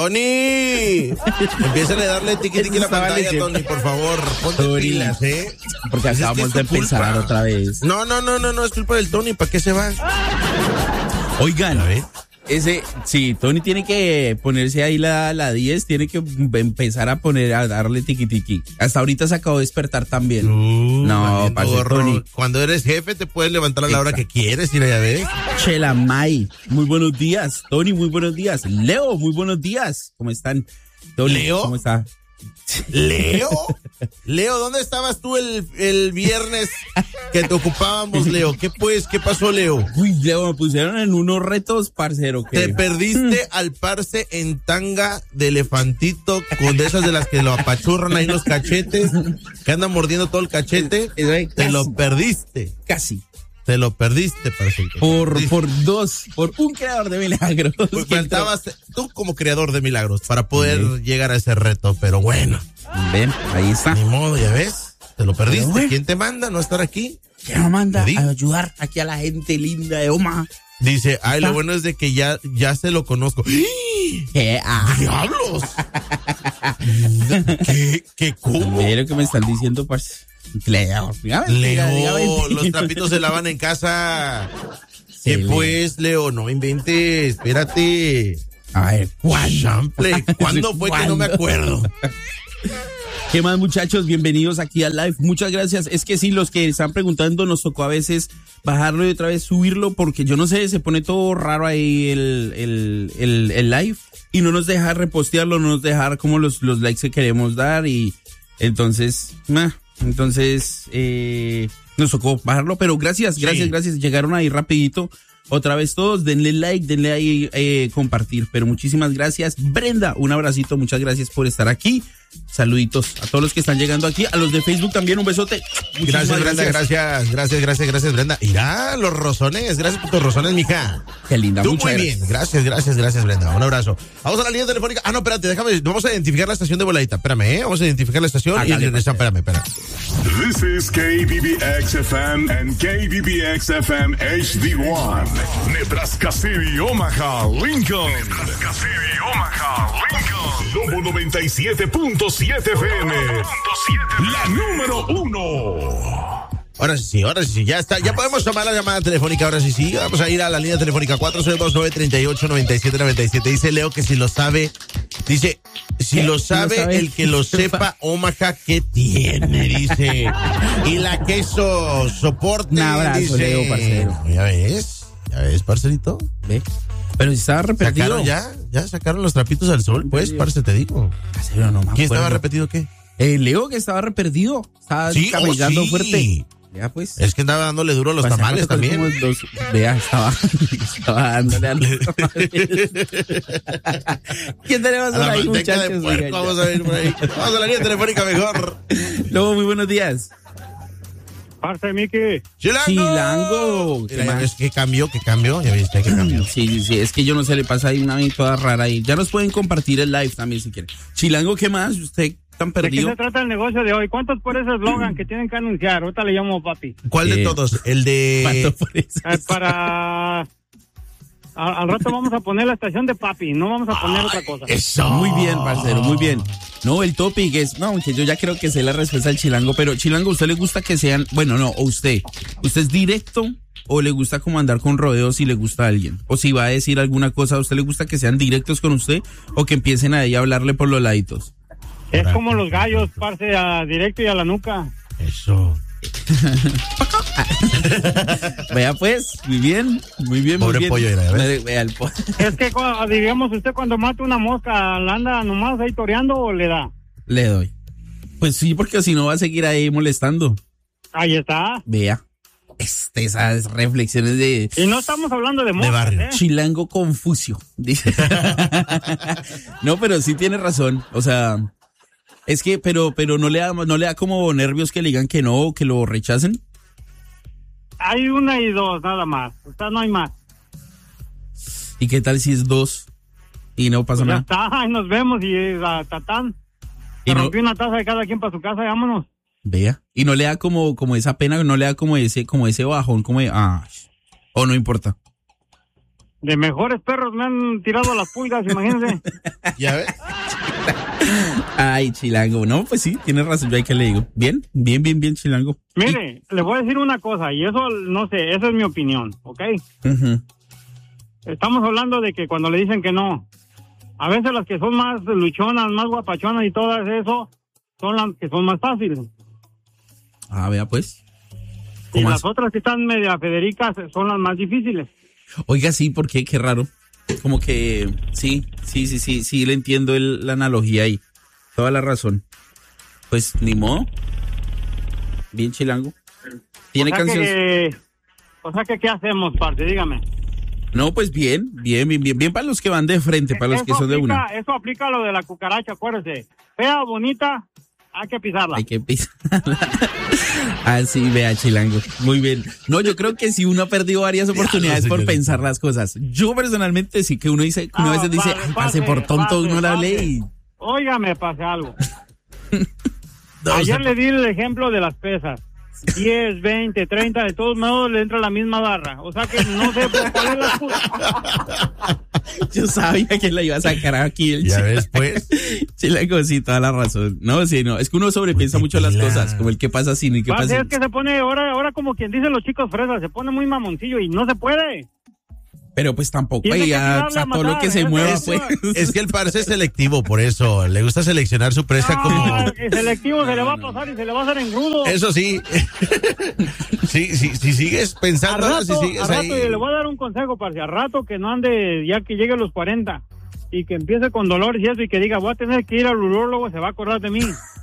Tony, empiezan a darle tiqui a la pantalla, Tony, por favor, ponte pilas, porque acabamos de empezar otra vez. No, es culpa del Tony, ¿para qué se va? Oigan, sí, Tony tiene que ponerse ahí la 10, tiene que empezar a darle tiqui. Hasta ahorita se acabó de despertar también. No, Tony. Cuando eres jefe te puedes levantar a la hora que quieres, y ya ves. Chela May, muy buenos días. Tony, muy buenos días. Leo, muy buenos días. ¿Cómo están? Tony, ¿Leo? ¿Cómo está? ¿Leo, ¿dónde estabas tú el viernes que te ocupábamos, Leo? ¿Qué pasó, Leo? Uy, Leo, me pusieron en unos retos, parcero. Te perdiste al parce en tanga de elefantito, con de esas de las que lo apachurran ahí los cachetes, que andan mordiendo todo el cachete. Te lo perdiste. Casi. Te lo perdiste, parcero. Por un creador de milagros. Pues faltabas tú como creador de milagros para poder llegar a ese reto, pero bueno. Ven, ahí está. Ni modo, ya ves, te lo perdiste. Bueno. ¿Quién te manda no estar aquí? ¿Quién nos manda a ayudar aquí a la gente linda de Omaha? Dice, lo bueno es de que ya se lo conozco. ¿Qué? ¡Diablos! ¿Qué cómo? Mira lo que me están diciendo, parce. Leo, los trapitos se lavan en casa. Sí, ¿Qué pues, Leo? No inventes, espérate. A ver, ¿cuándo fue que no me acuerdo? ¿Qué más, muchachos? Bienvenidos aquí al live. Muchas gracias. Es que sí, los que están preguntando, nos tocó a veces bajarlo y otra vez subirlo porque yo no sé, se pone todo raro ahí el live y no nos deja repostearlo, no nos deja como los likes que queremos dar y entonces nos tocó bajarlo, pero gracias, llegaron ahí rapidito. Otra vez todos, denle like, denle ahí compartir, pero muchísimas gracias. Brenda, un abracito, muchas gracias por estar aquí. Saluditos a todos los que están llegando aquí, a los de Facebook también, un besote. Gracias, Brenda, gracias, Brenda. Irá, los rosones, gracias por tus rosones, mija. Qué linda, tú muy bien, gracias, Brenda, un abrazo. Vamos a la línea telefónica. No, espérate, vamos a identificar la estación de voladita, espérame, vamos a identificar la estación y espérame. This is KBBX-FM and KBBX-FM HD1. Nebraska City, Omaha, Lincoln. Lobo 97.7 FM. La número 1. Ahora sí, ya está. Ya podemos tomar la llamada telefónica, ahora sí. Vamos a ir a la línea telefónica 402-938-9797. Dice Leo que si lo sabe, el que lo sepa, Omaha, ¿qué tiene? Dice. Y la queso soporte. Un abrazo, dice. Leo, parcero. ¿Ya ves, parcerito? ¿Ve? Pero si estaba repetido. Ya sacaron los trapitos al sol, pues, parce, te digo. Parcero, no me acuerdo. ¿Quién estaba repetido qué? Leo, que estaba reperdido. Estaba caminando fuerte. Ya, pues. Es que andaba dándole duro a los tamales también. Vea, estaba dándole a los tamales. ¿Quién tenemos por ahí, muchachos? Vamos a ver por ahí. Vamos a la línea telefónica mejor. Lobo, muy buenos días. Parce, Miki. Chilango. ¿Qué cambió? ¿Ya viste que cambió? Sí, es que yo no sé, le pasa ahí una toda rara ahí. Ya nos pueden compartir el live también si quieren. Chilango, ¿qué más? ¿Usted tan perdido? ¿De qué se trata el negocio de hoy? ¿Cuántos por ese eslogan que tienen que anunciar? Ahorita le llamo papi. ¿Cuál de todos? El de... ¿Cuánto por ese Al rato vamos a poner la estación de papi, no vamos a poner otra cosa. Eso. Muy bien, parcero, muy bien. No, el topic es, aunque yo ya creo que sé la respuesta del Chilango, pero Chilango, ¿a usted le gusta que sean, o usted es directo o le gusta como andar con rodeos si le gusta a alguien? O si va a decir alguna cosa, ¿a usted le gusta que sean directos con usted o que empiecen ahí a hablarle por los laditos? Es como los gallos, parce, a directo y a la nuca. Eso. Vea pues, muy bien. Pobre muy bien. pollo, Vea el pollo. Es que, digamos, usted cuando mata una mosca, ¿la anda nomás ahí toreando o le da? Le doy. Pues sí, porque si no va a seguir ahí molestando. Ahí está. Vea. Esas reflexiones de... Y no estamos hablando de moscas, barrio. Chilango Confucio, dice. No, pero sí tiene razón. O sea... Es que, pero no le da como nervios que le digan que no, que lo rechacen. Hay una y dos, nada más. O sea, no hay más. ¿Y qué tal si es dos y no pasa nada? Ya está, nos vemos y tatán. Se rompió una taza de cada quien para su casa, vámonos. Vea. Y no le da como esa pena, no le da como ese bajón, o no importa. De mejores perros me han tirado las pulgas, imagínense. ¿Ya ves? Ay, Chilango. No, pues sí, tienes razón. Yo ahí que le digo. Bien, Chilango. Mire, le voy a decir una cosa, y eso, no sé, esa es mi opinión, ¿ok? Uh-huh. Estamos hablando de que cuando le dicen que no, a veces las que son más luchonas, más guapachonas y todas eso, son las que son más fáciles. Ah, vea pues. Y las otras que están media federicas son las más difíciles. Oiga, sí, ¿por qué? Qué raro. Como que sí, le entiendo la analogía ahí. Toda la razón. Pues ni modo. Bien, Chilango. ¿Tiene canciones? O sea que, ¿qué hacemos, parce? Dígame. No, pues bien para los que van de frente, para los que son de una. Eso aplica a lo de la cucaracha, acuérdese. Fea, bonita, hay que pisarla. Hay que pisarla. Así, vea, Chilango. Muy bien. No, yo creo que sí, uno ha perdido varias oportunidades por pensar las cosas. Yo personalmente sí que uno dice, uno a veces dice, pase por tonto, uno la lee y... Óigame, pase algo. Ayer le di el ejemplo de las pesas. 10, 20, 30, de todos modos le entra la misma barra. O sea que no sé por cuál es la excusa. Yo sabía que la iba a sacar aquí el ¿Ya ves, pues? Chilango, sí, toda la razón. No, sí, no. Es que uno sobrepiensa mucho las cosas, como el que pasa así, ni qué pasa. Es que se pone, ahora como quien dicen los chicos fresas, se pone muy mamoncillo y no se puede. Pero pues tampoco, ya, o sea, todo lo que se mueva, pues. Es que el parce es selectivo, por eso. Le gusta seleccionar su presa como... El selectivo se le va a pasar y se le va a hacer engrudo. Eso sí. Sí, si sigues pensando, rato, si sigues ahí... Y le voy a dar un consejo, parce. A rato que no ande, ya que llegue a los 40 y que empiece con dolores y eso y que diga, voy a tener que ir al urólogo, se va a acordar de mí.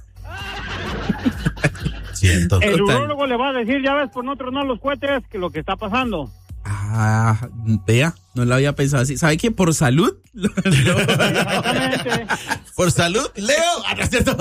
Siento. El urólogo le va a decir, ya ves, por no tronar los cohetes, que lo que está pasando. Ah, vea, no lo había pensado así. ¿Sabe qué? Por salud. Exactamente. Por salud, Leo. No es cierto.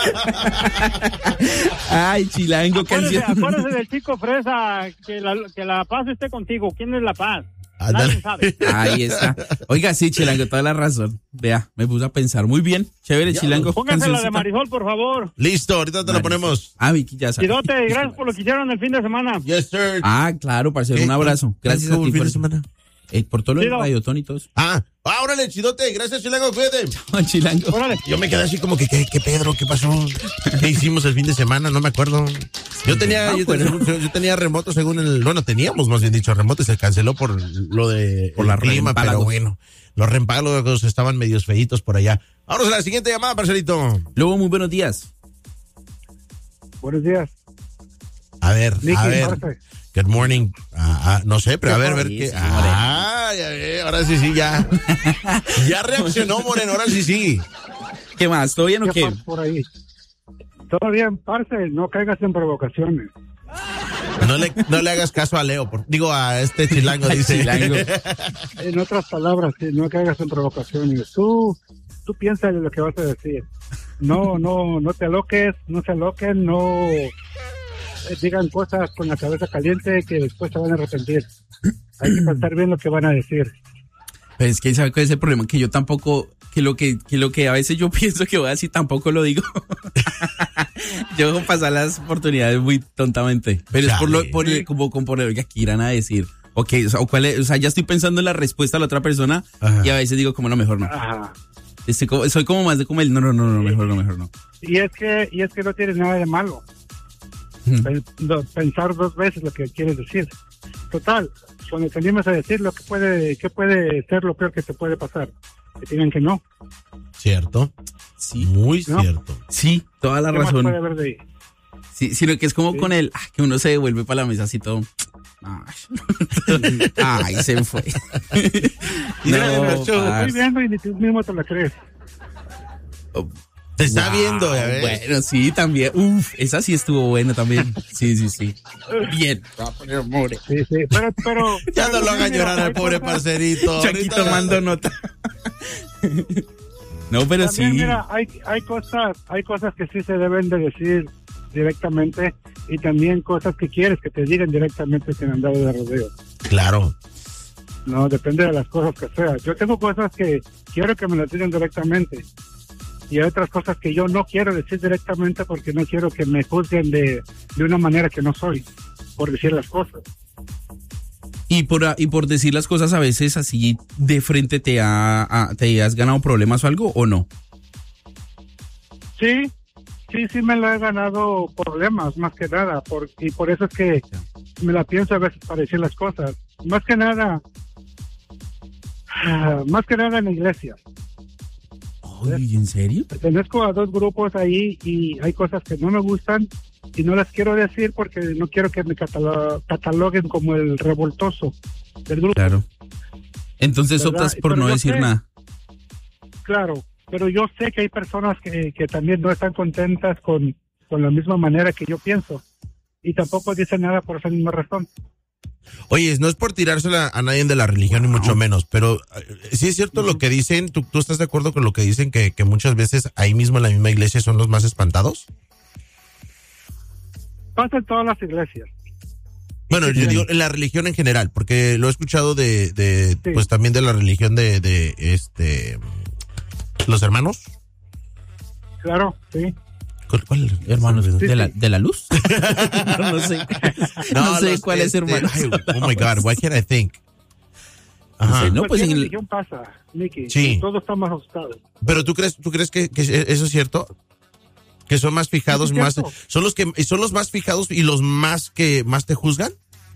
Ay, Chilango, canción. Acuérdese del chico fresa, que la paz esté contigo. ¿Quién es la paz? Nadie sabe. Ahí está. Oiga, sí, Chilango, toda la razón. Vea, me puse a pensar. Muy bien, chévere, Chilango. Póngase la de Marisol, por favor. Listo, ahorita te lo ponemos. Ah, Vicky, ya sabes. Chidote, gracias por lo que hicieron el fin de semana. Yes, sir. Ah, claro, parcero, un abrazo. Gracias a ti el fin de semana. Por todo lo del radiotón y todo eso. Órale, Chidote, gracias, Chilango, cuídate. Chilango. Órale. Yo me quedé así como que, ¿qué Pedro? ¿Qué pasó? ¿Qué hicimos el fin de semana? No me acuerdo. Yo tenía remoto según teníamos más bien dicho remoto y se canceló por lo de por la clima, pero bueno, los reempálagos estaban medios feitos por allá. Vamos a la siguiente llamada, parcerito. Lobo, muy buenos días. Buenos días. A ver. Parce. Good morning. No sé, pero a ver qué. Sí, ahora sí, ya. Ya reaccionó, Moreno, ahora sí. ¿Qué más? ¿Todo bien o qué? Por ahí. Todo bien, parce, no caigas en provocaciones. No le hagas caso a Leo, a este Chilango, dice. Chilango. En otras palabras, sí, no caigas en provocaciones. Tú piénsale lo que vas a decir. No te aloques, no se aloquen, no digan cosas con la cabeza caliente que después se van a arrepentir. Hay que pensar bien lo que van a decir. Pero es que ¿sabe cuál es el problema? Que yo tampoco, que lo que a veces yo pienso que voy a decir tampoco lo digo. Yo dejo pasar las oportunidades muy tontamente. Pero es por el que quieran a decir. Okay, o sea, ya estoy pensando en la respuesta a la otra persona. Ajá. Y a veces digo como no, mejor no. Ajá. Soy como más de como el no, mejor no. Y es que no tiene nada de malo. Pensar dos veces lo que quieres decir. Total, cuando te animas a decir lo que puede ser lo peor que te puede pasar, que digan que no. Cierto. Sí, muy cierto. Sí, toda la razón. Puede haber de ahí? Sí, sino que es como con el que uno se devuelve para la mesa así todo. Ay, se fue. Estoy viendo y ni tú mismo te la crees. Te está viendo, ya ves. Bueno, sí, también. Uf, esa sí estuvo buena también. Sí. Bien. Va a poner more. Sí, pero ya no lo hagan llorar al pobre parcerito. Aquí tomando nota. No, pero también, sí. Mira, hay cosas que sí se deben de decir directamente y también cosas que quieres que te digan directamente sin andar de rodeo. Claro. No, depende de las cosas que sea. Yo tengo cosas que quiero que me las digan directamente. Y hay otras cosas que yo no quiero decir directamente porque no quiero que me juzguen de una manera que no soy, por decir las cosas. Y por decir las cosas a veces así de frente te has ganado problemas o algo, ¿o no? Sí me lo he ganado problemas, más que nada, y por eso es que me la pienso a veces para decir las cosas. Más que nada en la iglesia. Ay, ¿en serio? Pertenezco a 2 grupos ahí y hay cosas que no me gustan y no las quiero decir porque no quiero que me cataloguen como el revoltoso del grupo. Claro. Entonces ¿verdad? optas por Pero no yo decir sé, nada. Claro, pero yo sé que hay personas que también no están contentas con la misma manera que yo pienso y tampoco dicen nada por esa misma razón. Oye, no es por tirársela a nadie de la religión ni mucho menos, pero sí es cierto lo que dicen. ¿Tú estás de acuerdo con lo que dicen que muchas veces ahí mismo en la misma iglesia son los más espantados? Pasa en todas las iglesias. Bueno, yo digo en la religión en general, porque lo he escuchado de Sí. pues también de la religión de los hermanos. Claro, sí. ¿Cuál? Hermanos, Sí, ¿de la luz? no sé. No sé cuál es, hermano. Oh my God, why can't I think? No Ajá. sé, no, pues Cualquier en el... religión pasa, Nicky. Sí. Todo está más ajustado. Pero tú crees que eso es cierto? Que son más fijados, Sí, es más cierto. son los más fijados y los más que más te juzgan.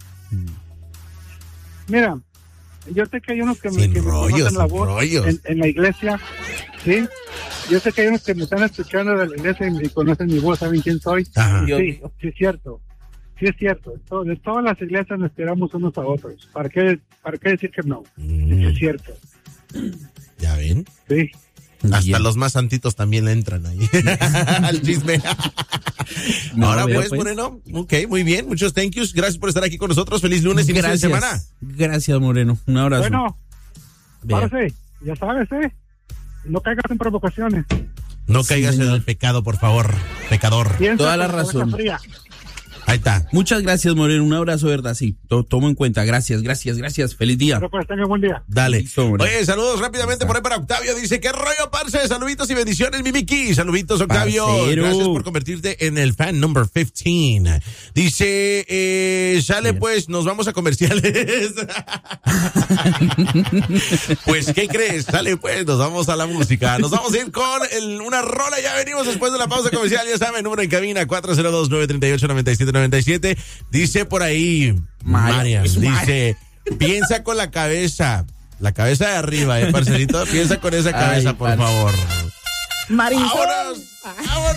Mira, yo sé que hay unos que Sin me rollos, conocen la sin voz rollos. en la iglesia, ¿sí? Yo sé que hay unos que me están escuchando de la iglesia y conocen mi voz, saben quién soy. Ajá. Sí, sí es cierto. Sí es cierto. De todas las iglesias nos esperamos unos a otros. ¿Para qué decir que no? Sí es cierto. ¿Ya ven? Sí. Hasta Bien. los más santitos también le entran ahí al chisme. No, Ahora vea, pues, Moreno, ok, muy bien, muchos thank yous, gracias por estar aquí con nosotros, feliz lunes, inicio de semana. Gracias, Moreno. Un abrazo. Bueno, Vea. parce, ya sabes, no caigas en provocaciones. No caigas en señor. el pecado, por favor, pecador. Piensa Toda la con cabeza razón. fría. Ahí está. Muchas gracias, Moreno. Un abrazo, ¿verdad? Sí, tomo en cuenta. Gracias. Feliz día. Pero pues tenga buen día. Dale. Listo, hombre. Oye, saludos rápidamente por ahí para Octavio. Dice, ¿qué rollo, parce? Saluditos y bendiciones, mi Miki. Saluditos, Octavio. Parcero. Gracias por convertirte en el fan number 15. Dice, sale pues, nos vamos a comerciales. Pues, ¿qué crees? Sale pues, nos vamos a la música. Nos vamos a ir con una rola. Ya venimos después de la pausa comercial. Ya saben, número en cabina 402-938-9797. Dice por ahí, Marian, dice, piensa con la cabeza de arriba, parcerito, piensa con esa cabeza, Ay, por favor. Marisol. ¡Vámonos! ¡Vámonos!